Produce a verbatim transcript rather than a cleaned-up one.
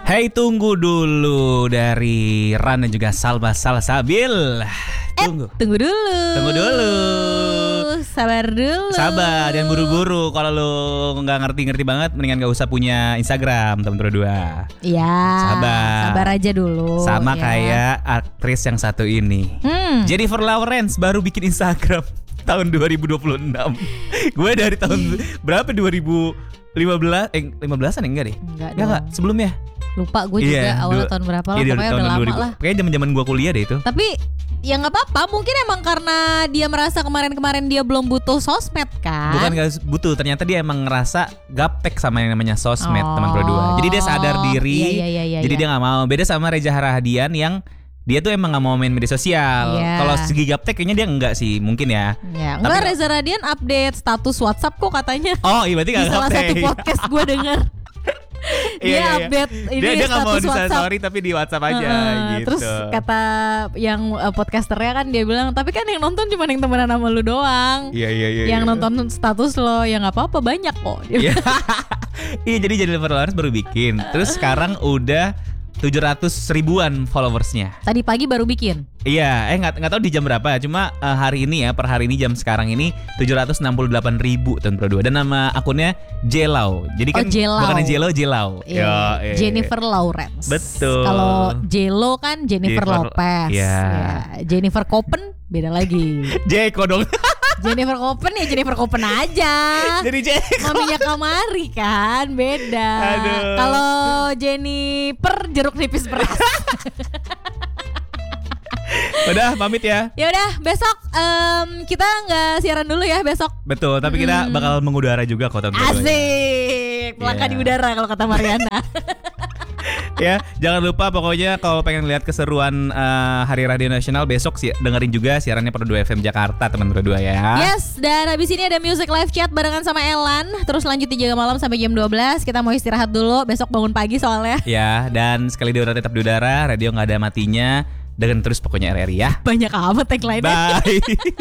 Hey, tunggu dulu dari Ran dan juga Salma Salsabil. Tunggu. Eh, tunggu dulu. Tunggu dulu. Sabar dulu. Sabar, jangan buru-buru. Kalau lo nggak ngerti-ngerti banget, mendingan nggak usah punya Instagram, teman berdua. Iya. Sabar. Sabar aja dulu. Sama ya. kayak aktris yang satu ini. Hmm. Jennifer Lawrence baru bikin Instagram tahun dua ribu dua puluh enam. Gue dari tahun berapa? dua ribu lima belas eh lima belasan ya enggak deh? Enggak, enggak, sebelumnya. Lupa gue juga Iya, awalnya dua- tahun berapa lah, Iya, pokoknya tahun udah dua lama ribu. lah. Kayaknya zaman-zaman gue kuliah deh itu. Tapi ya nggak apa-apa, mungkin emang karena dia merasa kemarin-kemarin dia belum butuh sosmed kan. Bukan gak butuh, ternyata dia emang ngerasa gaptek sama yang namanya sosmed, Oh, teman berdua. Jadi dia sadar diri. iya, iya, iya, jadi iya. dia nggak mau. Beda sama Reza Rahadian yang dia tuh emang nggak mau main media sosial. Iya. Kalau segi gaptek kayaknya dia enggak sih, mungkin ya. Ya, Tapi- enggak, Reza Radian update status WhatsApp kok katanya. Oh, iya berarti Di nggak salah gaptek. satu podcast gue denger. Iya, Dia iya, iya. update ini dia dia nggak mau status di WhatsApp. story tapi di WhatsApp aja Heeh, gitu. Terus kata yang uh, podcasternya kan dia bilang, tapi kan yang nonton cuma yang temenan sama lu doang. Iya iya iya. Yang iya. nonton status lo ya nggak apa-apa, banyak kok. Iya. Iya, jadi Jennifer Lawrence baru bikin. Terus sekarang udah tujuh ratus ribuan followersnya. Tadi pagi baru bikin. Iya, eh nggak nggak tahu di jam berapa. Cuma uh, hari ini ya, per hari ini jam sekarang ini tujuh ratus enam puluh delapan ribu tahun berdua. Dan nama akunnya Jelau. Jadi kan Oh, Jelau. bukan Jelo, Jelau. Iya, Yo, eh. Jennifer Lawrence. Betul. Kalau J-Lo kan Jennifer, Jennifer- Lopez. iya. Ya, Jennifer Copen beda lagi. Jeko dong. Jennifer Copen ya Jennifer Copen aja. Jadi Jeko. Maminya Kamari kan beda. Aduh. Kalau Jennifer jeruk nipis beras. Udah pamit ya. Ya udah, besok em, kita nggak siaran dulu ya besok. Betul, tapi kita Hmm. bakal mengudara juga kok tahun berdua. Asik, melangkah Iya. di udara kalau kata Mariana. Ya, jangan lupa pokoknya kalau pengen lihat keseruan uh, Hari Radio Nasional besok sih dengerin juga siarannya Per dua F M Jakarta teman berdua ya. Yes, dan habis ini ada music live chat barengan sama Elan. Terus lanjut di Jaga Malam sampai jam dua belas. Kita mau istirahat dulu, besok bangun pagi soalnya. Ya, dan sekali di udara tetap di udara, radio nggak ada matinya. Dengan terus pokoknya R R I ya. Banyak amat tagline-nya. Bye.